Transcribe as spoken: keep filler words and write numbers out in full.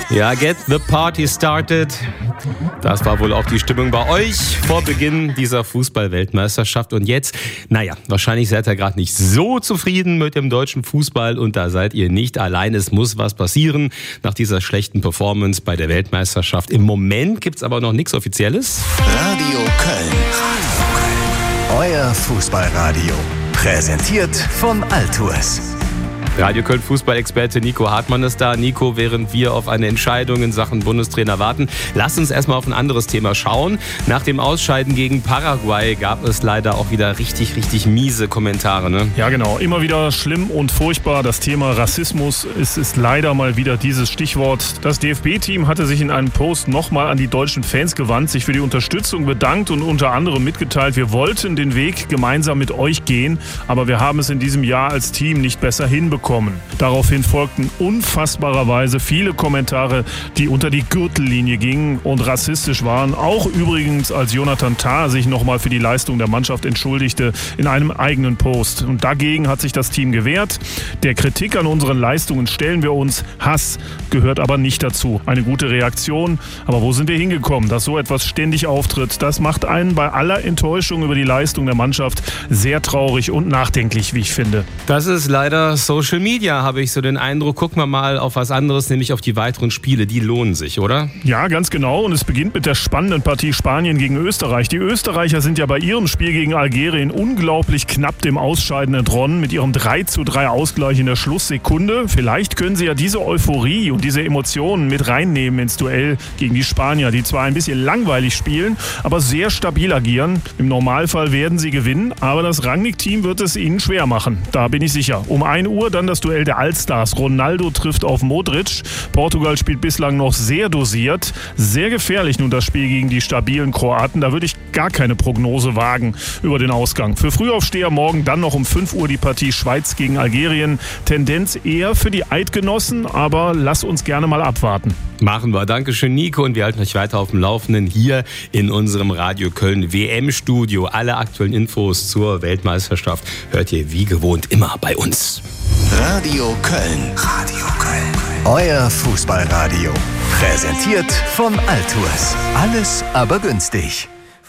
Ja, get the party started. Das war wohl auch die Stimmung bei euch vor Beginn dieser Fußball-Weltmeisterschaft. Und jetzt, naja, wahrscheinlich seid ihr gerade nicht so zufrieden mit dem deutschen Fußball und da seid ihr nicht allein. Es muss was passieren nach dieser schlechten Performance bei der Weltmeisterschaft. Im Moment gibt's aber noch nichts Offizielles. Radio Köln. Euer Fußballradio. Präsentiert von Altours. Radio Köln Fußballexperte Nico Hartmann ist da. Nico, während wir auf eine Entscheidung in Sachen Bundestrainer warten, lass uns erstmal auf ein anderes Thema schauen. Nach dem Ausscheiden gegen Paraguay gab es leider auch wieder richtig, richtig miese Kommentare, ne? Ja, genau. Immer wieder schlimm und furchtbar. Das Thema Rassismus ist, ist leider mal wieder dieses Stichwort. Das D F B-Team hatte sich in einem Post nochmal an die deutschen Fans gewandt, sich für die Unterstützung bedankt und unter anderem mitgeteilt, wir wollten den Weg gemeinsam mit euch gehen, aber wir haben es in diesem Jahr als Team nicht besser hinbekommen. Daraufhin folgten unfassbarerweise viele Kommentare, die unter die Gürtellinie gingen und rassistisch waren. Auch übrigens, als Jonathan Tah sich nochmal für die Leistung der Mannschaft entschuldigte in einem eigenen Post. Und dagegen hat sich das Team gewehrt. Der Kritik an unseren Leistungen stellen wir uns. Hass gehört aber nicht dazu. Eine gute Reaktion. Aber wo sind wir hingekommen? Dass so etwas ständig auftritt, das macht einen bei aller Enttäuschung über die Leistung der Mannschaft sehr traurig und nachdenklich, wie ich finde. Das ist leider Social Media, habe ich so den Eindruck. Gucken wir mal auf was anderes, nämlich auf die weiteren Spiele. Die lohnen sich, oder? Ja, ganz genau. Und es beginnt mit der spannenden Partie Spanien gegen Österreich. Die Österreicher sind ja bei ihrem Spiel gegen Algerien unglaublich knapp dem Ausscheiden entronnen mit ihrem drei zu drei Ausgleich in der Schlusssekunde. Vielleicht können sie ja diese Euphorie und diese Emotionen mit reinnehmen ins Duell gegen die Spanier, die zwar ein bisschen langweilig spielen, aber sehr stabil agieren. Im Normalfall werden sie gewinnen, aber das Rangnick-Team wird es ihnen schwer machen. Da bin ich sicher. Um ein Uhr dann das Duell der Allstars. Ronaldo trifft auf Modric. Portugal spielt bislang noch sehr dosiert. Sehr gefährlich nun das Spiel gegen die stabilen Kroaten. Da würde ich gar keine Prognose wagen über den Ausgang. Für Frühaufsteher morgen dann noch um fünf Uhr die Partie Schweiz gegen Algerien. Tendenz eher für die Eidgenossen, aber lass uns gerne mal abwarten. Machen wir. Dankeschön, Nico. Und wir halten euch weiter auf dem Laufenden hier in unserem Radio Köln W M-Studio. Alle aktuellen Infos zur Weltmeisterschaft hört ihr wie gewohnt immer bei uns. Radio Köln. Radio Köln. Euer Fußballradio. Präsentiert von Altours. Alles aber günstig.